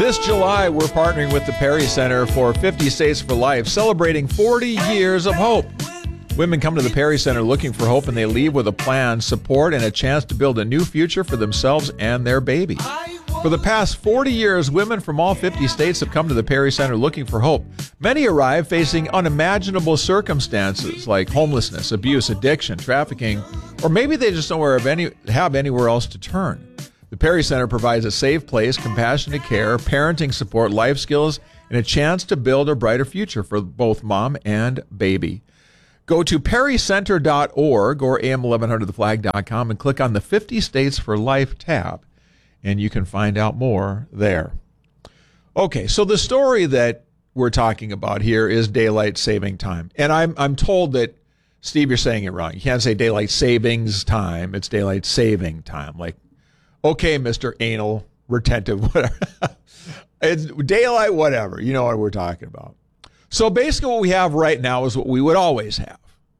This July, we're partnering with the Perry Center for 50 States for Life, celebrating 40 years of hope. Women come to the Perry Center looking for hope, and they leave with a plan, support, and a chance to build a new future for themselves and their baby. For the past 40 years, women from all 50 states have come to the Perry Center looking for hope. Many arrive facing unimaginable circumstances like homelessness, abuse, addiction, trafficking, or maybe they just don't have anywhere else to turn. The Perry Center provides a safe place, compassionate care, parenting support, life skills, and a chance to build a brighter future for both mom and baby. Go to perrycenter.org or am1100theflag.com and click on the 50 States for Life tab, and you can find out more there. Okay, so the story that we're talking about here is daylight saving time. And I'm told that, Steve, you're saying it wrong. You can't say daylight savings time. It's daylight saving time. Like, okay, Mr. Anal Retentive, whatever. It's daylight, whatever. You know what we're talking about. So basically what we have right now is what we would always have,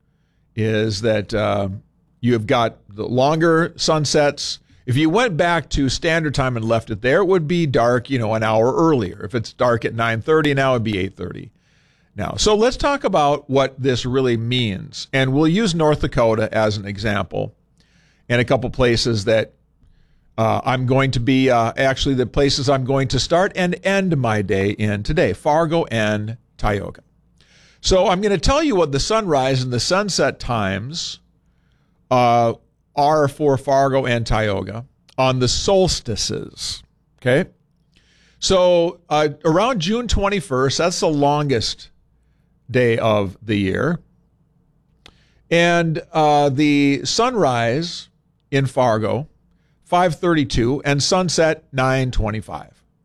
is that you have got the longer sunsets. If you went back to standard time and left it there, it would be dark, an hour earlier. If it's dark at 9:30 now, it'd be 8:30 now. So let's talk about what this really means. And we'll use North Dakota as an example and a couple places that I'm going to be actually the places I'm going to start and end my day in today, Fargo and Tioga. So I'm going to tell you what the sunrise and the sunset times are for Fargo and Tioga on the solstices, okay? So around June 21st, that's the longest day of the year. And the sunrise in Fargo, 5:32, and sunset 9:25.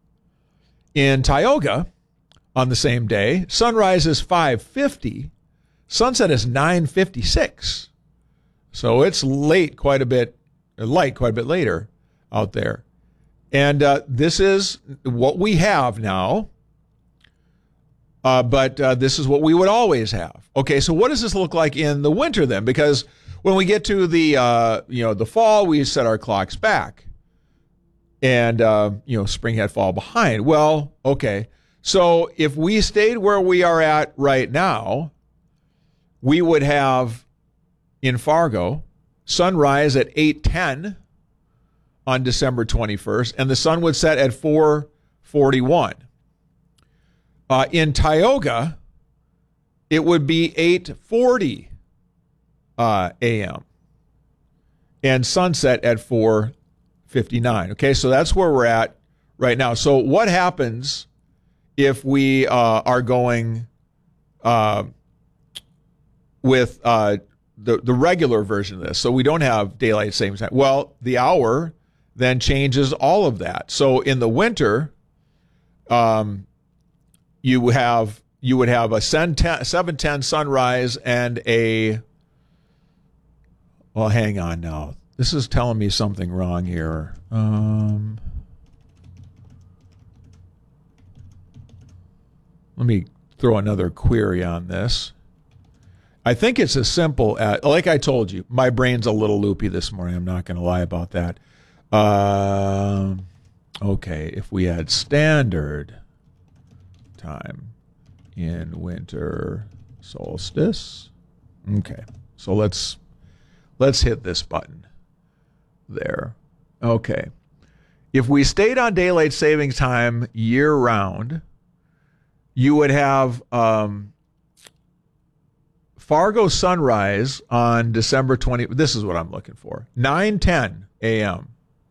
In Tioga, on the same day, sunrise is 5:50, sunset is 9:56. So it's light quite a bit later out there. And this is what we have now, but this is what we would always have. Okay, so what does this look like in the winter then? Because when we get to the fall, we set our clocks back, and spring had fall behind. Well, okay, so if we stayed where we are at right now, we would have in Fargo sunrise at 8:10 on December 21st, and the sun would set at 4:41. In Tioga, it would be 8:40 a.m. and sunset at 4:59. Okay, so that's where we're at right now. So what happens if we are going with the regular version of this? So we don't have daylight savings time. Well, the hour then changes all of that. So in the winter, you would have a 7:10 sunrise and a. Well, hang on now. This is telling me something wrong here. Let me throw another query on this. I think it's as simple as, like I told you, my brain's a little loopy this morning. I'm not going to lie about that. Okay, if we had standard time in winter solstice. Okay, so let's hit this button there. Okay. If we stayed on daylight savings time year-round, you would have Fargo sunrise on December 20. This is what I'm looking for. 9:10 a.m.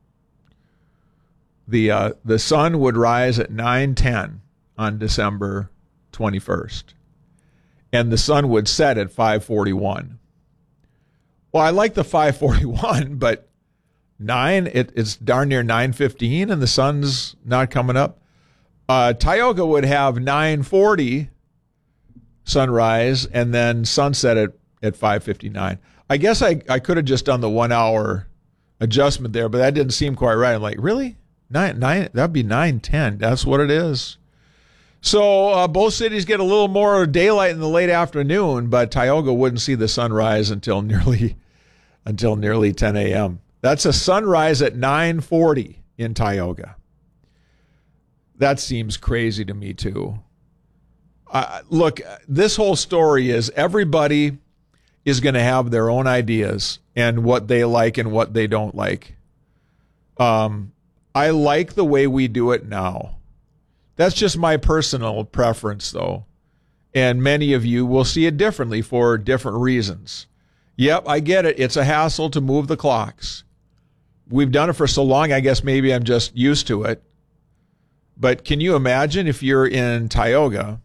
The sun would rise at 9:10 on December 21st, and the sun would set at 5:41. Well, I like the 5:41, but it's darn near 9:15, and the sun's not coming up. Tioga would have 9:40 sunrise and then sunset at 5:59. I guess I could have just done the 1 hour adjustment there, but that didn't seem quite right. I'm like, really? Nine that'd be 9:10. That's what it is. So both cities get a little more daylight in the late afternoon, but Tioga wouldn't see the sunrise until nearly 10 a.m. That's a sunrise at 9:40 in Tioga. That seems crazy to me too. Look, this whole story is everybody is going to have their own ideas and what they like and what they don't like. I like the way we do it now. That's just my personal preference, though. And many of you will see it differently for different reasons. Yep, I get it. It's a hassle to move the clocks. We've done it for so long, I guess maybe I'm just used to it. But can you imagine if you're in Tioga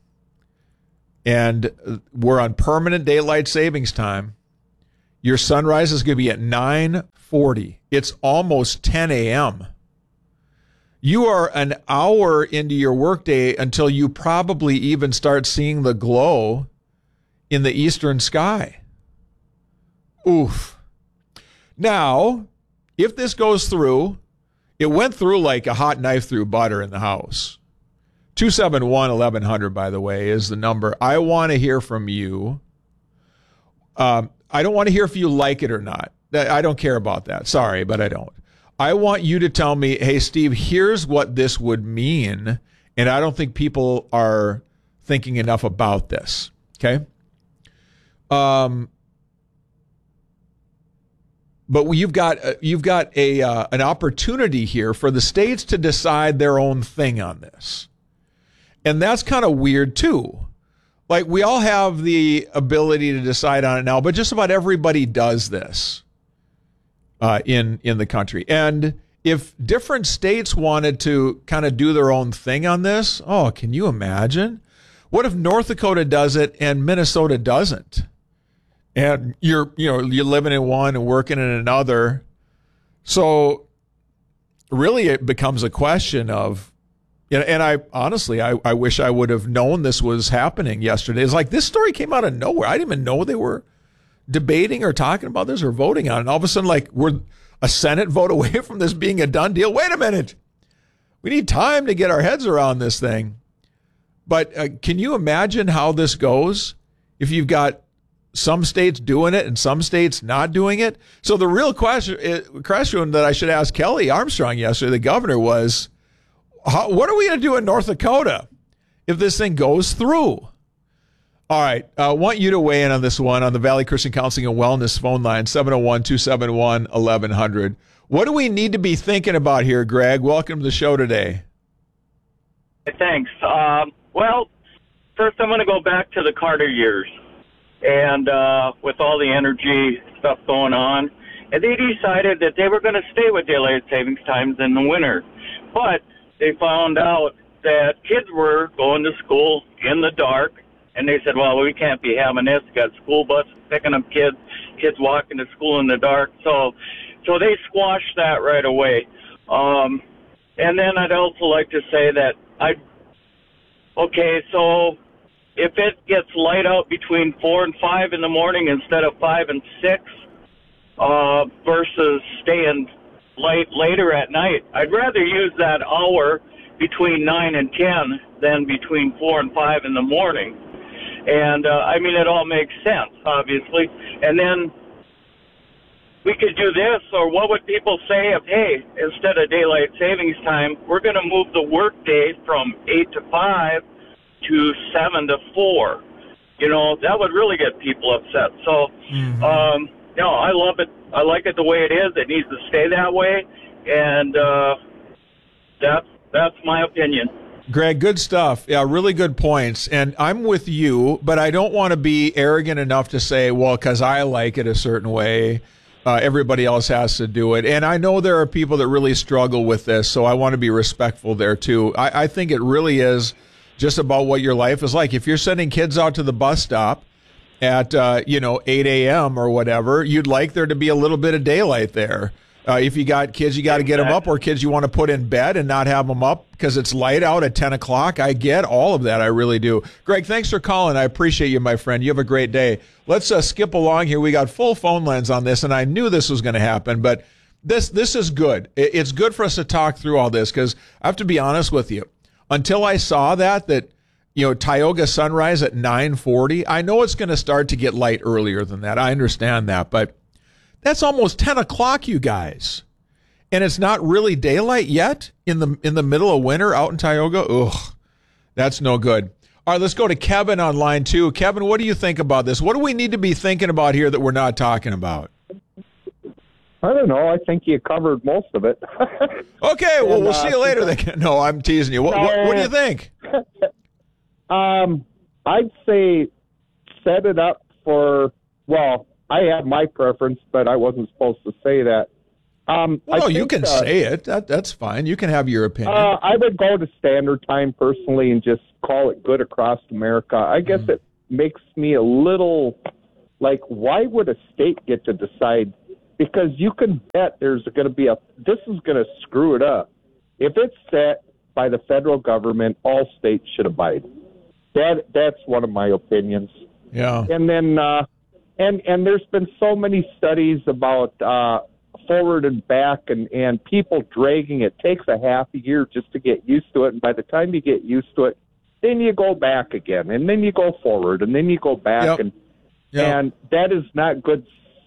and we're on permanent daylight savings time, your sunrise is going to be at 9:40. It's almost 10 a.m. You are an hour into your workday until you probably even start seeing the glow in the eastern sky. Oof. Now, if this goes through, it went through like a hot knife through butter in the House. 271-1100, by the way, is the number. I want to hear from you. I don't want to hear if you like it or not. I don't care about that. Sorry, but I don't. I want you to tell me, hey, Steve, here's what this would mean. And I don't think people are thinking enough about this. Okay? But you've got an opportunity here for the states to decide their own thing on this. And that's kind of weird, too. Like, we all have the ability to decide on it now, but just about everybody does this in the country. And if different states wanted to kind of do their own thing on this, oh, can you imagine? What if North Dakota does it and Minnesota doesn't? And you're living in one and working in another. So really it becomes a question of, and I honestly, I wish I would have known this was happening yesterday. It's like this story came out of nowhere. I didn't even know they were debating or talking about this or voting on it. And all of a sudden, like, we're a Senate vote away from this being a done deal. Wait a minute. We need time to get our heads around this thing. But can you imagine how this goes if you've got some states doing it and some states not doing it? So the real question that I should ask Kelly Armstrong yesterday, the governor, was, what are we going to do in North Dakota if this thing goes through? All right. I want you to weigh in on this one on the Valley Christian Counseling and Wellness phone line, 701-271-1100. What do we need to be thinking about here, Greg? Welcome to the show today. Thanks. Well, first I'm going to go back to the Carter years. And with all the energy stuff going on, and they decided that they were going to stay with daylight savings times in the winter. But they found out that kids were going to school in the dark, and they said, well, we can't be having this. We got school buses picking up kids walking to school in the dark. So they squashed that right away. And then I'd also like to say that so if it gets light out between 4 and 5 in the morning instead of 5 and 6, versus staying later at night, I'd rather use that hour between 9 and 10 than between 4 and 5 in the morning. And, it all makes sense, obviously. And then we could do this, or what would people say if, hey, instead of daylight savings time, we're going to move the workday from 8 to 5 to 7 to 4. That would really get people upset. So, I love it. I like it the way it is. It needs to stay that way. And that's my opinion. Greg, good stuff. Yeah, really good points. And I'm with you, but I don't want to be arrogant enough to say, well, because I like it a certain way, everybody else has to do it. And I know there are people that really struggle with this, so I want to be respectful there too. I think it really is just about what your life is like. If you're sending kids out to the bus stop at 8 a.m. or whatever, you'd like there to be a little bit of daylight there. If you got kids, you got to get them up, or kids you want to put in bed and not have them up because it's light out at 10 o'clock. I get all of that. I really do. Greg, thanks for calling. I appreciate you, my friend. You have a great day. Let's skip along here. We got full phone lines on this, and I knew this was going to happen, but this is good. It's good for us to talk through all this because I have to be honest with you. Until I saw that Tioga sunrise at 9:40, I know it's going to start to get light earlier than that. I understand that, but that's almost 10 o'clock, you guys. and it's not really daylight yet in the middle of winter out in Tioga. Ugh, that's no good. All right, let's go to Kevin on line 2. Kevin, what do you think about this? What do we need to be thinking about here that we're not talking about? I don't know. I think you covered most of it. Okay, well, we'll see you later. No, I'm teasing you. What do you think? I'd say set it up for, well, I have my preference, but I wasn't supposed to say that. You can say it. That's fine. You can have your opinion. I would go to standard time personally and just call it good across America. I guess it makes me a little like, why would a state get to decide? Because you can bet there's going to be this is going to screw it up. If it's set by the federal government, all states should abide. That's one of my opinions. Yeah. And then, and there's been so many studies about forward and back and people dragging it. Takes a half a year just to get used to it. And by the time you get used to it, then you go back again, and then you go forward, and then you go back. Yep. And that is not good.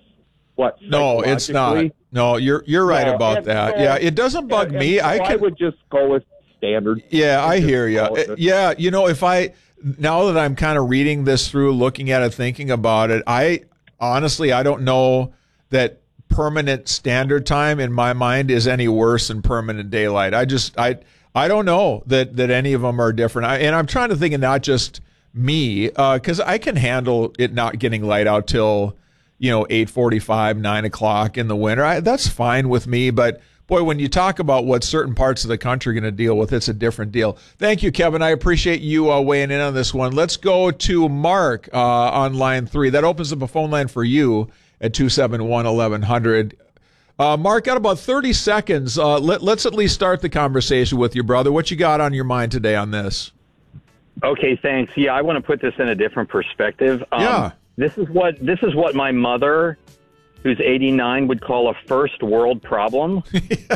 No, it's not. No, you're right about that. So, it doesn't bug me. I would just go with standard. Yeah, I hear you. Yeah, now that I'm kind of reading this through, looking at it, thinking about it, I don't know that permanent standard time in my mind is any worse than permanent daylight. I don't know that any of them are different. And I'm trying to think of not just me, because I can handle it not getting light out till 8:45, 9 o'clock in the winter. That's fine with me. But boy, when you talk about what certain parts of the country are going to deal with, it's a different deal. Thank you, Kevin. I appreciate you weighing in on this one. Let's go to Mark on line 3. That opens up a phone line for you at 271-1100. Mark, got about 30 seconds. Let's at least start the conversation with you, brother. What you got on your mind today on this? Okay, thanks. Yeah, I want to put this in a different perspective. This is what my mother, who's 89, would call a first world problem.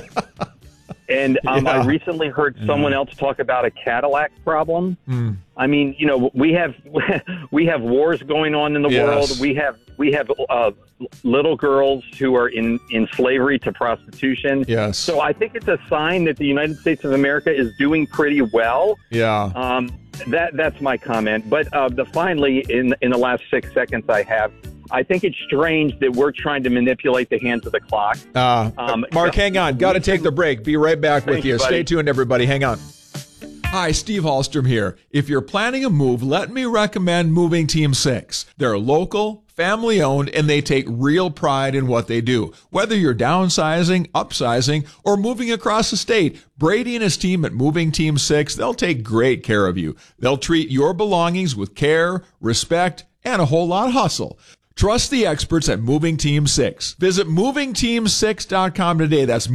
And I recently heard someone else talk about a Cadillac problem. I mean, we have wars going on in the world. We have little girls who are in slavery to prostitution. Yes. So I think it's a sign that the United States of America is doing pretty well. Yeah. That's my comment. But finally, in the last 6 seconds I think it's strange that we're trying to manipulate the hands of the clock. Mark, hang on. Got to take the break. Be right back with you. Stay tuned, everybody. Hang on. Hi, Steve Hallstrom here. If you're planning a move, let me recommend Moving Team 6. They're local, family-owned, and they take real pride in what they do. Whether you're downsizing, upsizing, or moving across the state, Brady and his team at Moving Team 6, they'll take great care of you. They'll treat your belongings with care, respect, and a whole lot of hustle. Trust the experts at Moving Team 6. Visit movingteam6.com today. That's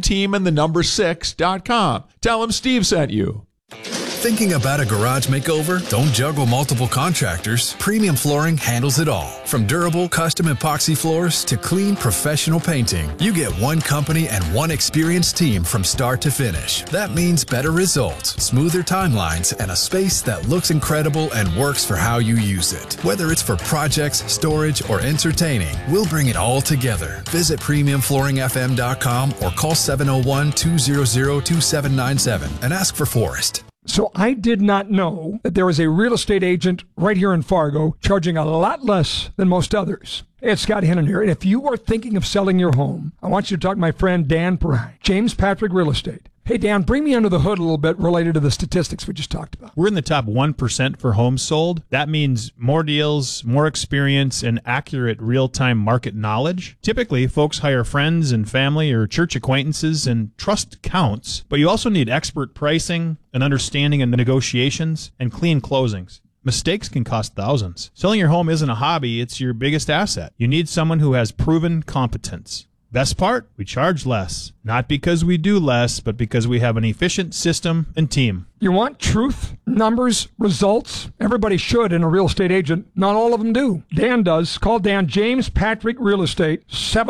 movingteam6.com. Tell them Steve sent you. Thinking about a garage makeover? Don't juggle multiple contractors. Premium Flooring handles it all. From durable custom epoxy floors to clean professional painting, you get one company and one experienced team from start to finish. That means better results, smoother timelines, and a space that looks incredible and works for how you use it. Whether it's for projects, storage, or entertaining, we'll bring it all together. Visit PremiumFlooringFM.com or call 701-200-2797 and ask for Forrest. So I did not know that there was a real estate agent right here in Fargo charging a lot less than most others. Hey, it's Scott Hennon here. And if you are thinking of selling your home, I want you to talk to my friend Dan Pry, James Patrick Real Estate. Hey, Dan, bring me under the hood a little bit related to the statistics we just talked about. We're in the top 1% for homes sold. That means more deals, more experience, and accurate real-time market knowledge. Typically, folks hire friends and family or church acquaintances, and trust counts. But you also need expert pricing, an understanding of the negotiations, and clean closings. Mistakes can cost thousands. Selling your home isn't a hobby, it's your biggest asset. You need someone who has proven competence. Best part? We charge less. Not because we do less, but because we have an efficient system and team. You want truth, numbers, results? Everybody should in a real estate agent. Not all of them do. Dan does. Call Dan, James Patrick Real Estate,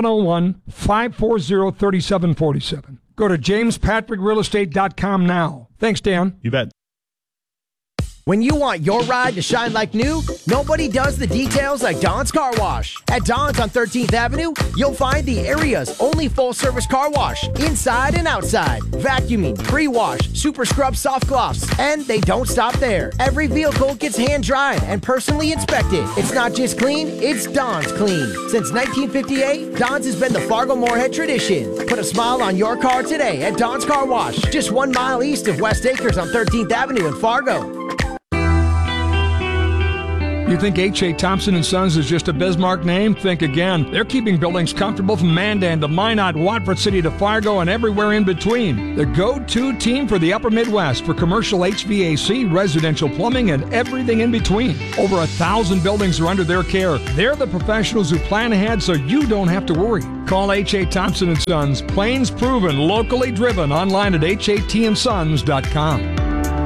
701-540-3747. Go to jamespatrickrealestate.com now. Thanks, Dan. You bet. When you want your ride to shine like new, nobody does the details like Don's Car Wash. At Don's on 13th Avenue, you'll find the area's only full-service car wash, inside and outside. Vacuuming, pre-wash, super scrub soft gloss, and they don't stop there. Every vehicle gets hand-dried and personally inspected. It's not just clean, it's Don's clean. Since 1958, Don's has been the Fargo-Moorhead tradition. Put a smile on your car today at Don's Car Wash, just 1 mile east of West Acres on 13th Avenue in Fargo. You think H.A. Thompson & Sons is just a Bismarck name? Think again. They're keeping buildings comfortable from Mandan to Minot, Watford City to Fargo, and everywhere in between. The go-to team for the Upper Midwest for commercial HVAC, residential plumbing, and everything in between. Over 1,000 buildings are under their care. They're the professionals who plan ahead so you don't have to worry. Call H.A. Thompson & Sons. Plains proven, locally driven. Online at hatandsons.com.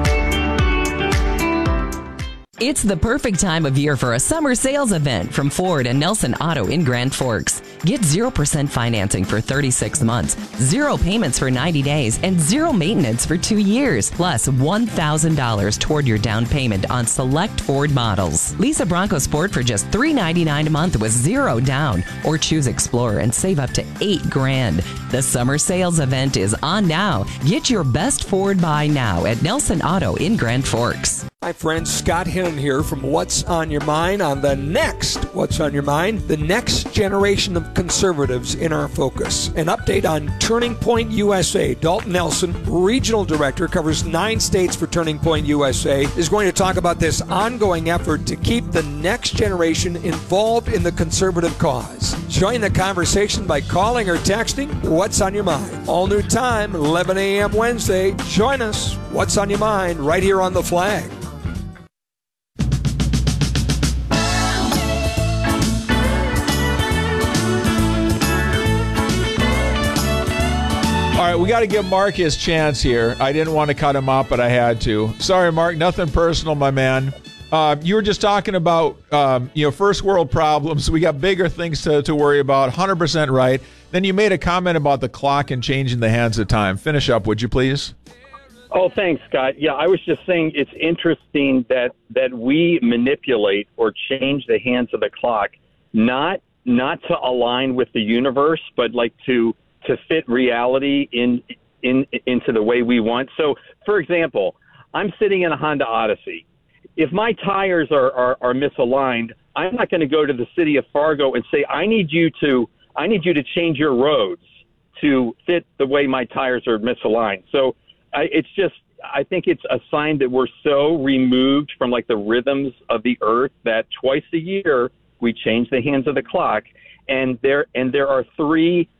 It's the perfect time of year for a summer sales event from Ford and Nelson Auto in Grand Forks. Get 0% financing for 36 months, 0 payments for 90 days, and 0 maintenance for 2 years, plus $1,000 toward your down payment on select Ford models. Lease a Bronco Sport for just $399 a month with 0 down, or choose Explorer and save up to $8,000. The summer sales event is on now. Get your best Ford buy now at Nelson Auto in Grand Forks. Hi friends, Scott Hinnon here from What's on Your Mind on the next What's on Your Mind, the next generation of conservatives in our focus. An update on Turning Point USA. Dalton Nelson, Regional Director, covers 9 states for Turning Point USA, is going to talk about this ongoing effort to keep the next generation involved in the conservative cause. Join the conversation by calling or texting What's on Your Mind. All new time, 11 a.m. Wednesday. Join us. What's on Your Mind right here on The Flag. All right, we got to give Mark his chance here. I didn't want to cut him off, but I had to. Sorry, Mark, nothing personal, my man. You were just talking about, first world problems. We got bigger things to worry about. 100% right. Then you made a comment about the clock and changing the hands of time. Finish up, would you please? Oh, thanks, Scott. Yeah, I was just saying it's interesting that we manipulate or change the hands of the clock, not to align with the universe, but like to fit reality into the way we want. So, for example, I'm sitting in a Honda Odyssey. If my tires are misaligned, I'm not going to go to the city of Fargo and say, I need you to change your roads to fit the way my tires are misaligned. So I think it's a sign that we're so removed from like the rhythms of the earth that twice a year we change the hands of the clock. And there are 3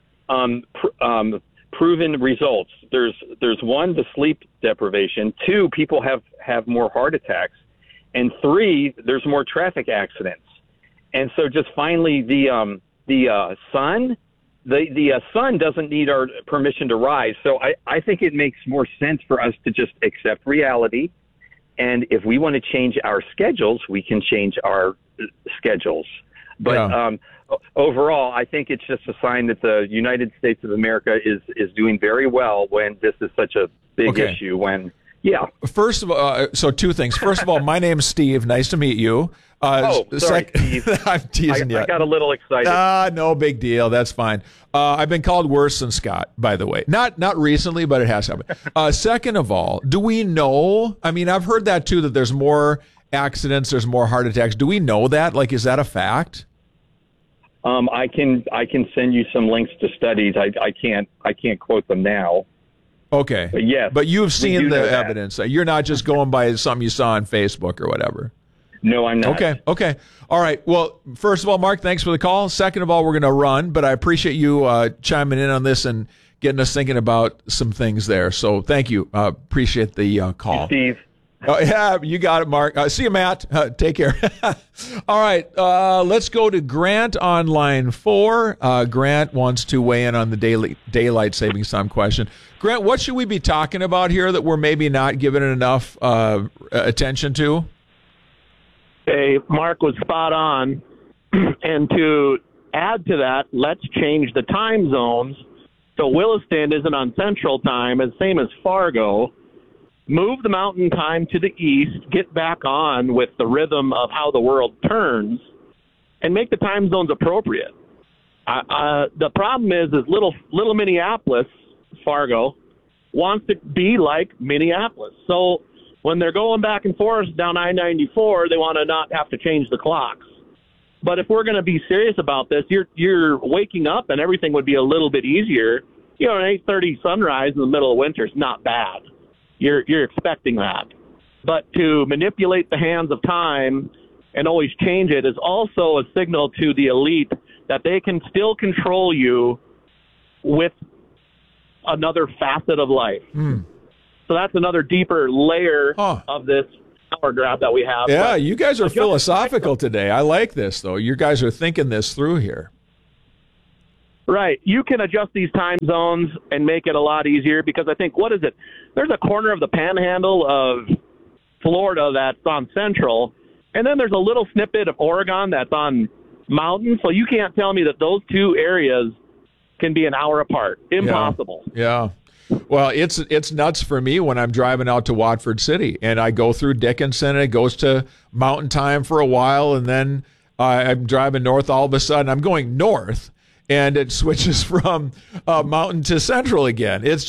proven results. There's 1, the sleep deprivation. 2, people have more heart attacks. And 3, there's more traffic accidents. And so just finally the sun doesn't need our permission to rise. So I think it makes more sense for us to just accept reality. And if we want to change our schedules, we can change our schedules. But overall, I think it's just a sign that the United States of America is doing very well when this is such a big issue. First of all, so 2 things. First of all, my name's Steve. Nice to meet you. Sorry, Steve. I'm teasing you. I got a little excited. No big deal. That's fine. I've been called worse than Scott, by the way. Not recently, but it has happened. Second of all, do we know? I mean, I've heard that too, that there's more accidents, there's more heart attacks. Do we know that? Like, is that a fact? I can send you some links to studies. I can't quote them now. Okay. But yes. But you've seen the evidence. You're not just going by something you saw on Facebook or whatever. No, I'm not. Okay. All right. Well, first of all, Mark, thanks for the call. Second of all, we're going to run, but I appreciate you chiming in on this and getting us thinking about some things there. So thank you. Appreciate the call. Hey, Steve. Oh, yeah, you got it, Mark. See you, Matt. Take care. All right, let's go to Grant on line 4. Grant wants to weigh in on the daylight savings time question. Grant, what should we be talking about here that we're maybe not giving it enough attention to? Hey, Mark was spot on. And to add to that, let's change the time zones so Williston isn't on Central Time, and same as Fargo. move the mountain time to the east, get back on with the rhythm of how the world turns, and make the time zones appropriate. The problem is little Minneapolis, Fargo, wants to be like Minneapolis. So when they're going back and forth down I-94, they want to not have to change the clocks. But if we're going to be serious about this, you're waking up and everything would be a little bit easier. You know, an 8:30 sunrise in the middle of winter is not bad. You're expecting that. But to manipulate the hands of time and always change it is also a signal to the elite that they can still control you with another facet of life. So that's another deeper layer of this power grab that we have. Yeah, you guys are philosophical today. I like this, though. You guys are thinking this through here. Right. You can adjust these time zones and make it a lot easier because I think, what is it? There's a corner of the panhandle of Florida that's on Central, and then there's a little snippet of Oregon that's on Mountain. So you can't tell me that those two areas can be an hour apart. Impossible. Yeah. Well, it's nuts for me when I'm driving out to Watford City and I go through Dickinson and it goes to Mountain Time for a while, and then I'm driving north. All of a sudden, I'm going north, and it switches from Mountain to Central again. It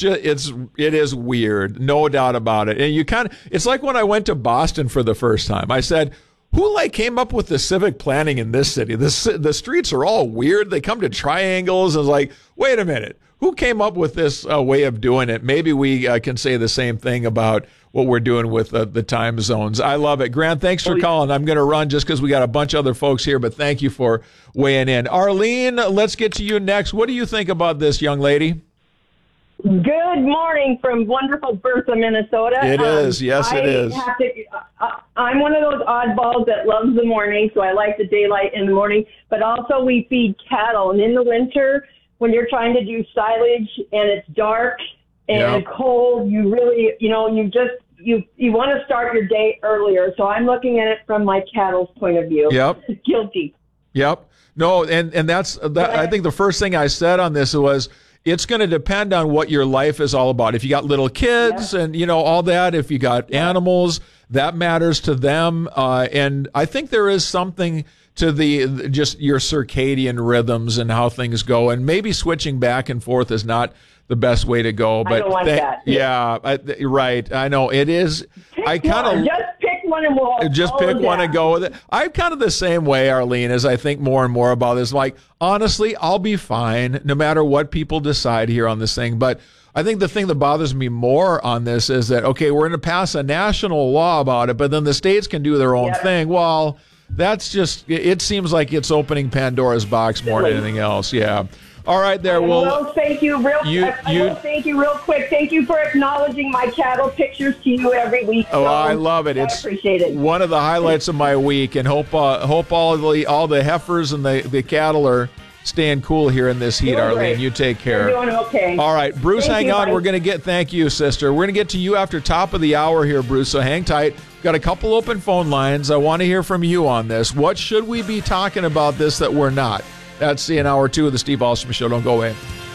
is weird, no doubt about it. And it's like when I went to Boston for the first time. I said, who came up with the civic planning in this city? The streets are all weird. They come to triangles. I was like, wait a minute. Who came up with this way of doing it? Maybe we can say the same thing about what we're doing with the time zones. I love it. Grant, thanks for calling. I'm going to run just because we got a bunch of other folks here, but thank you for weighing in. Arlene, let's get to you next. What do you think about this, young lady? Good morning from wonderful Bertha, Minnesota. It is. Yes, it is. I'm one of those oddballs that loves the morning, so I like the daylight in the morning. But also we feed cattle. And in the winter, when you're trying to do silage and it's dark and cold, you really, you want to start your day earlier. So I'm looking at it from my cattle's point of view. Yep. Guilty. Yep. No, and that's that. I think the first thing I said on this was, it's going to depend on what your life is all about. If you got little kids and, all that, if you got animals, that matters to them. And I think there is something to just your circadian rhythms and how things go. And maybe switching back and forth is not the best way to go. But I don't like that. Yeah, right. I know it is. Just pick one and we'll just pick one and go with it. I'm kind of the same way, Arlene, as I think more and more about this. Like, honestly, I'll be fine no matter what people decide here on this thing. But I think the thing that bothers me more on this is that, okay, we're going to pass a national law about it, but then the states can do their own thing. Well, that's just, it seems like it's opening Pandora's box more than anything else. Yeah. All right, there. Well, thank you thank you real quick. Thank you for acknowledging my cattle pictures to you every week. Oh, I love it. I appreciate it. One of the highlights of my week, and hope all the heifers and the cattle are staying cool here in this heat. Arlene, great. You take care. You're doing okay. All right, Bruce, hang on. Buddy. We're going to thank you, sister. We're going to get to you after top of the hour here, Bruce, so hang tight. Got a couple open phone lines. I want to hear from you on this. What should we be talking about this that we're not? That's in hour 2 of the Steve Alstrom Show. Don't go away.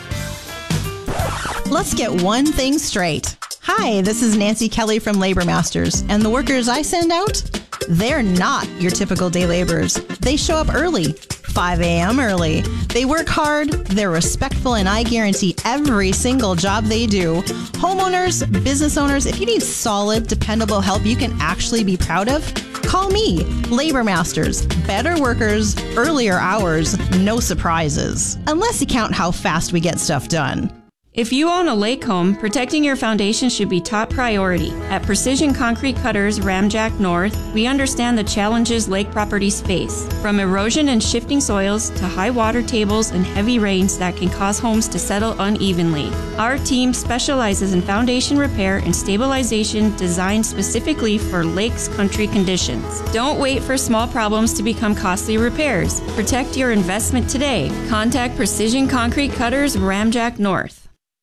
Let's get one thing straight. Hi, this is Nancy Kelly from Labor Masters, and the workers I send out, they're not your typical day laborers. They show up early, 5 a.m. early. They work hard, they're respectful, and I guarantee every single job they do. Homeowners, business owners, if you need solid, dependable help you can actually be proud of, call me. Labor Masters. Better workers, earlier hours, no surprises. Unless you count how fast we get stuff done. If you own a lake home, protecting your foundation should be top priority. At Precision Concrete Cutters Ramjack North, we understand the challenges lake properties face, from erosion and shifting soils to high water tables and heavy rains that can cause homes to settle unevenly. Our team specializes in foundation repair and stabilization designed specifically for lakes country conditions. Don't wait for small problems to become costly repairs. Protect your investment today. Contact Precision Concrete Cutters Ramjack North.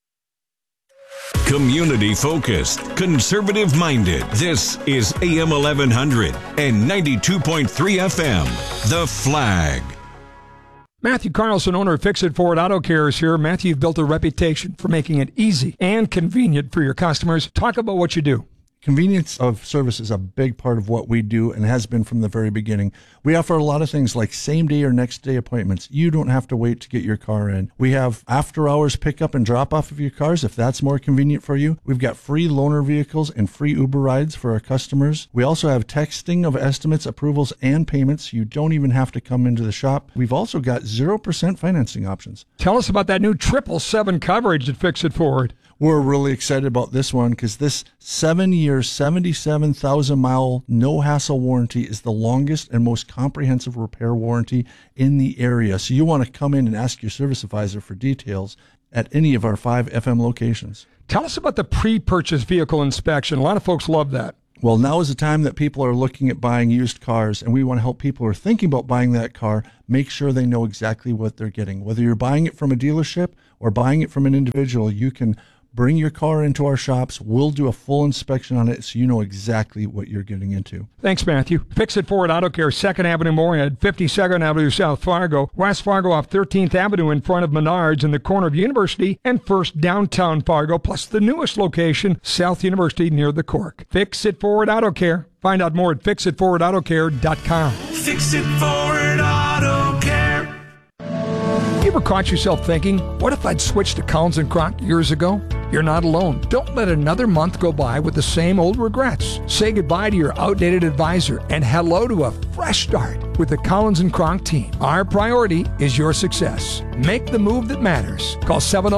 Community focused, conservative minded. This is AM 1100 and 92.3 FM. The Flag. Matthew Carlson, owner of Fix It Ford Auto Care, is here. Matthew, you've built a reputation for making it easy and convenient for your customers. Talk about what you do. Convenience of service is a big part of what we do and has been from the very beginning. We offer a lot of things like same-day or next-day appointments. You don't have to wait to get your car in. We have after-hours pickup and drop-off of your cars if that's more convenient for you. We've got free loaner vehicles and free Uber rides for our customers. We also have texting of estimates, approvals, and payments. You don't even have to come into the shop. We've also got 0% financing options. Tell us about that new 777 coverage at Fix It Forward. We're really excited about this one because this 7-year, 77,000-mile, no-hassle warranty is the longest and most comprehensive repair warranty in the area. So you want to come in and ask your service advisor for details at any of our 5 FM locations. Tell us about the pre-purchase vehicle inspection. A lot of folks love that. Well, now is the time that people are looking at buying used cars, and we want to help people who are thinking about buying that car make sure they know exactly what they're getting. Whether you're buying it from a dealership or buying it from an individual, you can bring your car into our shops. We'll do a full inspection on it so you know exactly what you're getting into. Thanks, Matthew. Fix It Forward Auto Care, 2nd Avenue Morehead, 52nd Avenue South Fargo, West Fargo off 13th Avenue in front of Menards in the corner of University, and First downtown Fargo, plus the newest location, South University near the Cork. Fix It Forward Auto Care. Find out more at fixitforwardautocare.com. Fix It Forward Auto Care. You ever caught yourself thinking, what if I'd switched to Collins & Kronk years ago? You're not alone. Don't let another month go by with the same old regrets. Say goodbye to your outdated advisor and hello to a fresh start with the Collins & Kronk team. Our priority is your success. Make the move that matters. Call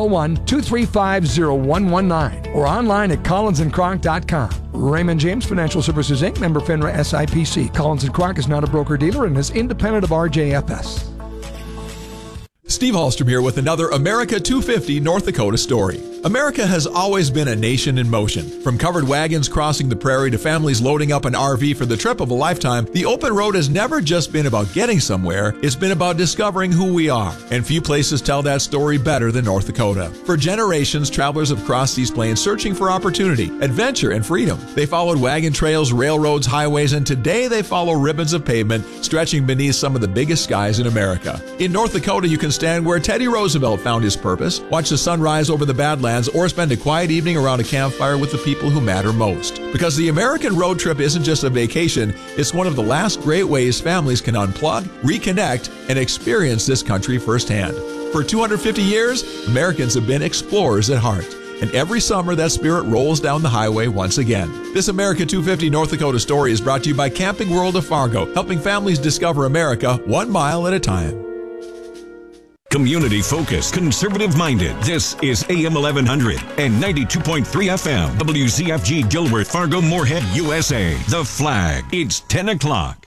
701-235-0119 or online at collinsandkronk.com. Raymond James Financial Services, Inc., member FINRA SIPC. Collins & Kronk is not a broker-dealer and is independent of RJFS. Steve Hallstrom here with another America 250 North Dakota story. America has always been a nation in motion. From covered wagons crossing the prairie to families loading up an RV for the trip of a lifetime, the open road has never just been about getting somewhere, it's been about discovering who we are. And few places tell that story better than North Dakota. For generations, travelers have crossed these plains searching for opportunity, adventure, and freedom. They followed wagon trails, railroads, highways, and today they follow ribbons of pavement stretching beneath some of the biggest skies in America. In North Dakota, you can stand where Teddy Roosevelt found his purpose, watch the sunrise over the Badlands, or spend a quiet evening around a campfire with the people who matter most. Because the American road trip isn't just a vacation, it's one of the last great ways families can unplug, reconnect, and experience this country firsthand. For 250 years, Americans have been explorers at heart. And every summer, that spirit rolls down the highway once again. This America 250 North Dakota story is brought to you by Camping World of Fargo, helping families discover America 1 mile at a time. Community focused, conservative minded. This is AM 1100 and 92.3 FM. WCFG Gilbert, Fargo, Moorhead, USA. The Flag. It's 10 o'clock.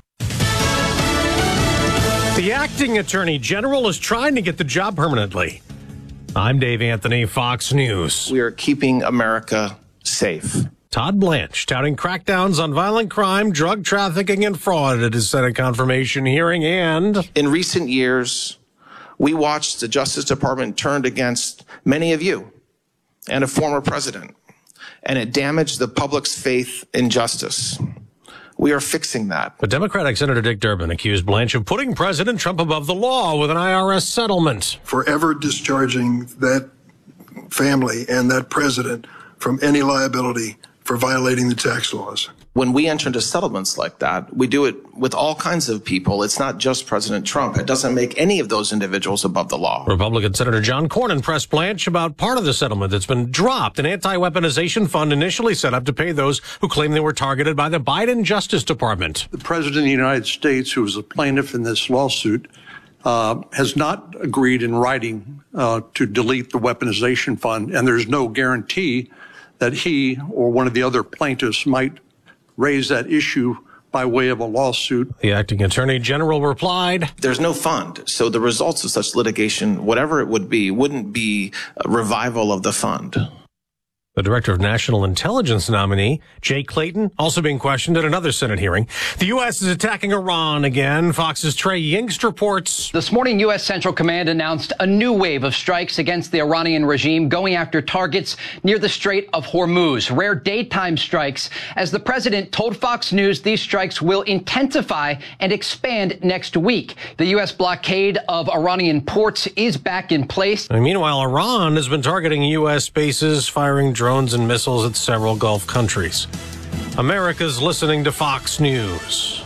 The acting attorney general is trying to get the job permanently. I'm Dave Anthony, Fox News. We are keeping America safe. Todd Blanche touting crackdowns on violent crime, drug trafficking, and fraud at his Senate confirmation hearing. And in recent years, we watched the Justice Department turned against many of you and a former president, and it damaged the public's faith in justice. We are fixing that. But Democratic Senator Dick Durbin accused Blanche of putting President Trump above the law with an IRS settlement. Forever discharging that family and that president from any liability for violating the tax laws. When we enter into settlements like that, we do it with all kinds of people. It's not just President Trump. It doesn't make any of those individuals above the law. Republican Senator John Cornyn pressed Blanche about part of the settlement that's been dropped, an anti-weaponization fund initially set up to pay those who claim they were targeted by the Biden Justice Department. The President of the United States, who is a plaintiff in this lawsuit, has not agreed in writing to delete the weaponization fund, and there's no guarantee that he or one of the other plaintiffs might raise that issue by way of a lawsuit. The acting attorney general replied, "There's no fund, so the results of such litigation, whatever it would be, wouldn't be a revival of the fund." The Director of National Intelligence nominee, Jay Clayton, also being questioned at another Senate hearing. The U.S. is attacking Iran again. Fox's Trey Yingst reports. This morning, U.S. Central Command announced a new wave of strikes against the Iranian regime, going after targets near the Strait of Hormuz. Rare daytime strikes. As the president told Fox News, these strikes will intensify and expand next week. The U.S. blockade of Iranian ports is back in place. And meanwhile, Iran has been targeting U.S. bases, firing drones and missiles at several Gulf countries. America's listening to Fox News.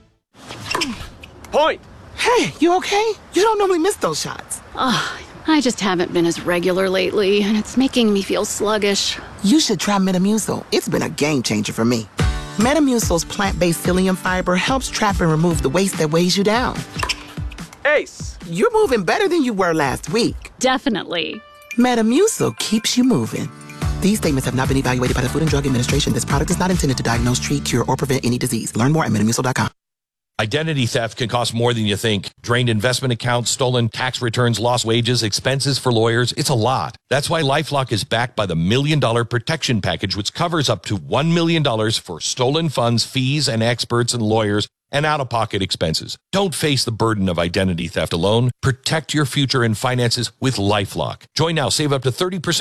Point! Hey, you okay? You don't normally miss those shots. I just haven't been as regular lately, and it's making me feel sluggish. You should try Metamucil. It's been a game changer for me. Metamucil's plant-based psyllium fiber helps trap and remove the waste that weighs you down. Ace! You're moving better than you were last week. Definitely. Metamucil keeps you moving. These statements have not been evaluated by the Food and Drug Administration. This product is not intended to diagnose, treat, cure, or prevent any disease. Learn more at Metamucil.com. Identity theft can cost more than you think. Drained investment accounts, stolen tax returns, lost wages, expenses for lawyers. It's a lot. That's why LifeLock is backed by the $1 Million Protection Package, which covers up to $1 million for stolen funds, fees, and experts and lawyers, and out-of-pocket expenses. Don't face the burden of identity theft alone. Protect your future and finances with LifeLock. Join now. Save up to 30%